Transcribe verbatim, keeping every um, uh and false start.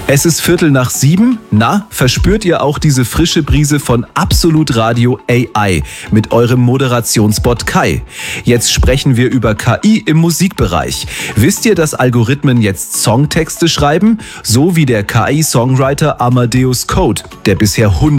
Es ist Viertel nach sieben. Na, verspürt ihr auch diese frische Brise von Absolut Radio A I mit eurem Moderationsbot Kai? Jetzt sprechen wir über K I im Musikbereich. Wisst ihr, dass Algorithmen jetzt Songtexte schreiben? So wie der K I-Songwriter Amadeus Code, der bisher hundert